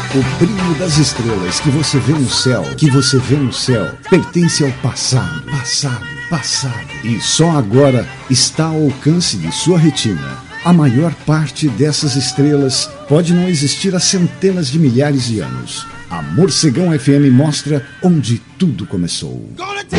O brilho das estrelas que você vê no céu, pertence ao passado, e só agora está ao alcance de sua retina. A maior parte dessas estrelas pode não existir há centenas de milhares de anos. A Morcegão FM mostra onde tudo começou.